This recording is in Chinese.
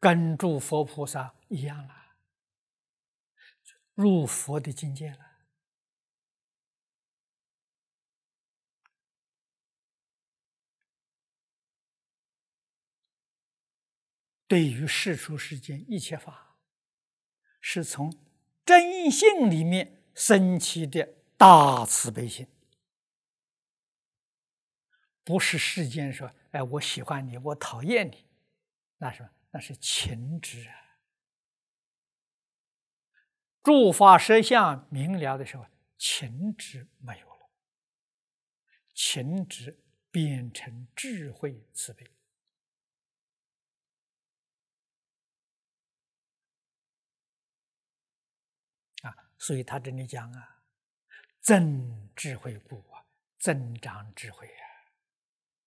跟诸佛菩萨一样了，入佛的境界了。对于世出世间一切法，是从真性里面升起的大慈悲心，不是世间说，哎，我喜欢你，我讨厌你，那是情执啊。诸法实相明了的时候，情执没有了，情执变成智慧慈悲啊。所以他这里讲啊，增智慧故啊，增长智慧啊。